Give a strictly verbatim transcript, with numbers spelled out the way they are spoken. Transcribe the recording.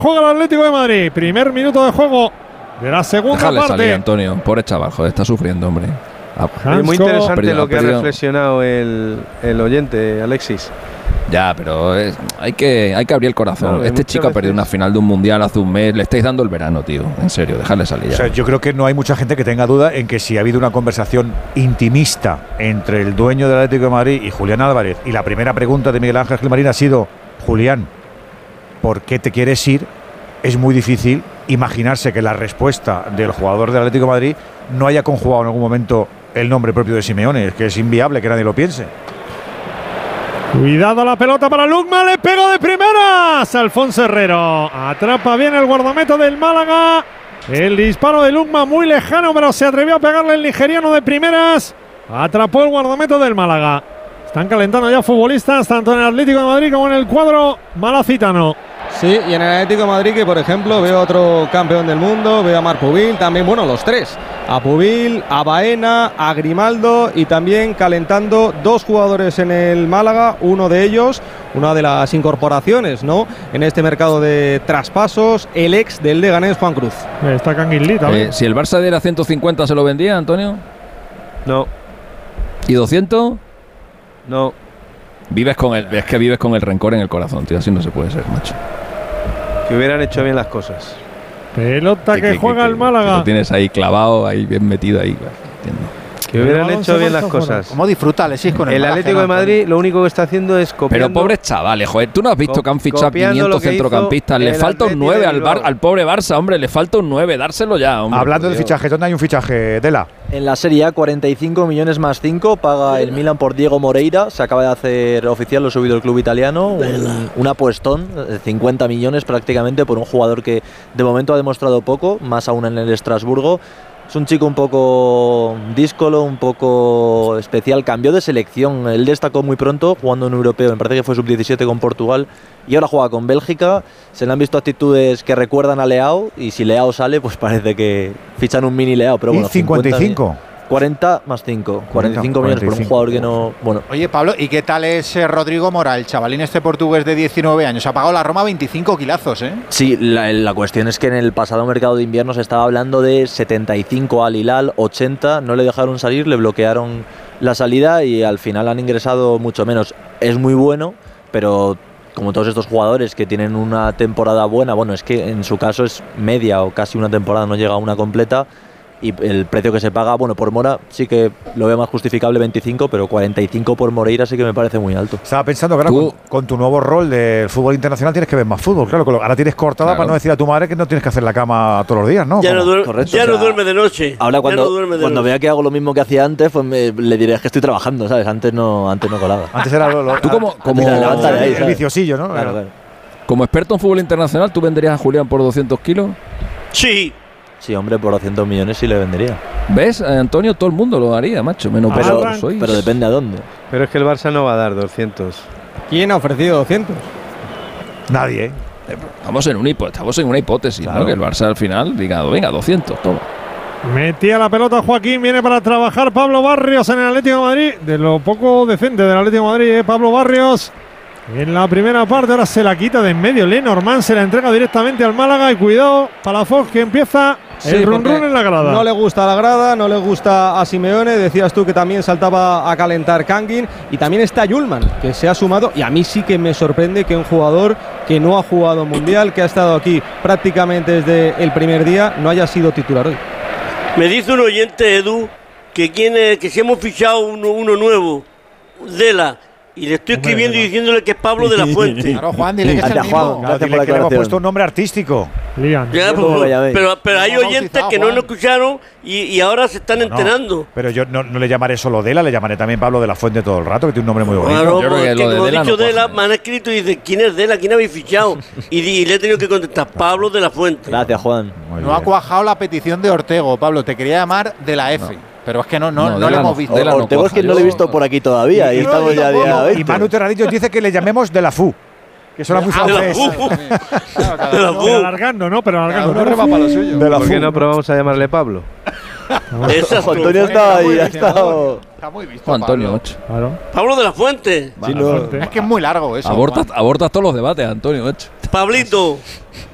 Juega el Atlético de Madrid. Primer minuto de juego de la segunda Déjale parte. salir, Antonio. Pobre chaval, joder, está sufriendo, hombre. Es muy interesante perdido, lo que perdido. ha reflexionado el, el oyente, Alexis. Ya, pero es, hay, que, hay que abrir el corazón. Claro, este chico ha perdido una final de un mundial hace un mes. Le estáis dando el verano, tío. En serio, dejadle salir ya. O sea, yo creo que no hay mucha gente que tenga duda en que si ha habido una conversación intimista entre el dueño del Atlético de Madrid y Julián Álvarez, y la primera pregunta de Miguel Ángel Gilmarín ha sido: Julián, ¿por qué te quieres ir? Es muy difícil imaginarse que la respuesta del jugador del Atlético de Madrid no haya conjugado en algún momento el nombre propio de Simeone. Es que es inviable que nadie lo piense. Cuidado la pelota para Lukman, le pegó de primeras. Alfonso Herrero atrapa bien el guardameta del Málaga. El disparo de Lukman muy lejano, pero se atrevió a pegarle el nigeriano de primeras. Atrapó el guardameta del Málaga. Están calentando ya futbolistas, tanto en el Atlético de Madrid como en el cuadro malacitano. Sí, y en el Atlético de Madrid, que por ejemplo veo a otro campeón del mundo, veo a Marc Pubil, también, bueno, los tres. A Pubil, a Baena, a Grimaldo y también calentando dos jugadores en el Málaga, uno de ellos, una de las incorporaciones, ¿no?, en este mercado de traspasos, el ex del Leganés, Juan Cruz. Está Canguilí también. Eh, si el Barça diera ciento cincuenta, ¿se lo vendía, Antonio? No. ¿Y doscientos? No. Vives con el, es que vives con el rencor en el corazón, tío. Así no se puede ser, macho. Que hubieran hecho bien las cosas. Pelota que, que, que juega que, el Málaga. Que lo tienes ahí clavado, ahí bien metido ahí. Entiendo. Que hubieran hecho bien las cosas. ¿Cómo disfruta Alexis con el El Atlético de Madrid lo único que está haciendo es copiando. Pero pobres chavales, joder, tú no has visto que han fichado quinientos centrocampistas. Le falta un nueve al, Bar, al pobre Barça, hombre, le falta un nueve, dárselo ya, hombre. Hablando de fichajes, ¿dónde hay un fichaje, Dela? En la Serie A, cuarenta y cinco millones más cinco paga el Milan por Diego Moreira. Se acaba de hacer oficial, lo ha subido el club italiano. Un, un apuestón, cincuenta millones prácticamente, por un jugador que de momento ha demostrado poco, más aún en el Estrasburgo. Es un chico un poco díscolo, un poco especial. Cambió de selección. Él destacó muy pronto jugando en un europeo. Me parece que fue sub diecisiete con Portugal. Y ahora juega con Bélgica. Se le han visto actitudes que recuerdan a Leao. Y si Leao sale, pues parece que fichan un mini Leao. Pero bueno, ¿Y cincuenta y cinco? cuarenta más cinco. cuarenta y cinco millones por un jugador que no... Bueno. Oye, Pablo, ¿y qué tal es eh, Rodrigo Mora, el chavalín este portugués de diecinueve años? Ha pagado la Roma veinticinco kilazos, ¿eh? Sí, la, la cuestión es que en el pasado mercado de invierno se estaba hablando de setenta y cinco al Hilal, ochenta, no le dejaron salir, le bloquearon la salida y al final han ingresado mucho menos. Es muy bueno, pero como todos estos jugadores que tienen una temporada buena, bueno, es que en su caso es media o casi una temporada, no llega a una completa. Y el precio que se paga, bueno, por Mora sí que lo veo más justificable, veinticinco, pero cuarenta y cinco por Moreira sí que me parece muy alto. Estaba pensando que ahora con, con tu nuevo rol del fútbol internacional tienes que ver más fútbol, claro, ahora tienes cortada, claro, para no decir a tu madre que no tienes que hacer la cama todos los días, ¿no? Ya, no duerme, Correcto, ya o sea, no duerme de noche. Ahora cuando, no duerme de cuando noche. vea que hago lo mismo que hacía antes, pues me, le diré que estoy trabajando, ¿sabes? Antes no, antes no colaba. Antes era lo, lo, tú como, como de ahí, el viciosillo, ¿no? Claro, claro. Como experto en fútbol internacional, ¿tú venderías a Julián por doscientos kilos? Sí. Sí, hombre, por doscientos millones sí le vendería. ¿Ves, Antonio? Todo el mundo lo haría, macho. Menos pero, vosotros, pero depende a dónde. Pero es que el Barça no va a dar doscientos. ¿Quién ha ofrecido doscientos? Nadie, ¿eh? Estamos en, un hipo, estamos en una hipótesis, claro, ¿no? Que el Barça al final diga, venga, doscientos, toma. Metía la pelota Joaquín, viene para trabajar Pablo Barrios en el Atlético de Madrid. De lo poco decente del Atlético de Madrid, ¿eh? Pablo Barrios. En la primera parte, ahora se la quita de en medio. Lenormand se la entrega directamente al Málaga. Y cuidado, Palafox, que empieza el sí, run run en la grada. No le gusta la grada, no le gusta a Simeone. Decías tú que también saltaba a calentar Kangin. Y también está Yulman, que se ha sumado. Y a mí sí que me sorprende que un jugador que no ha jugado mundial, que ha estado aquí prácticamente desde el primer día, no haya sido titular hoy. Me dice un oyente, Edu, que, quiere, que si hemos fichado uno, uno nuevo, Dela. Y le estoy escribiendo y diciéndole que es Pablo de la Fuente. Claro, Juan, dile que es el mismo. Claro, dile que le hemos puesto un nombre artístico. Ya, pues, pero, pero hay oyentes que no lo escucharon y, y ahora se están no, enterando. No, pero yo no, no le llamaré solo Dela, le llamaré también Pablo de la Fuente todo el rato, que tiene un nombre muy bonito. Claro, yo creo que, que lo hemos de dicho no Dela, me han escrito y dicen, ¿quién es Dela? ¿Quién habéis fichado? Y, y le he tenido que contestar, Pablo de la Fuente. Gracias, Juan. Muy no ha cuajado la petición de Ortego, Pablo, te quería llamar de la F. No. Pero es que no, no, no, no le hemos visto. Ortego no es que no le he visto por aquí todavía. Y, y estamos ya día veinte. Y Manu Terradillo dice que le llamemos de la F U. Que suena muy francés. Pero alargando, ¿no? Pero alargando. No rema para lo suyo. ¿Por qué no probamos a llamarle Pablo? Antonio estaba ahí, ha estado. Está muy visto. Antonio, ocho. Claro. Pablo de la Fuente. Sí, no. Es que es muy largo eso. Abortas, abortas todos los debates, Antonio, ocho. Pablito.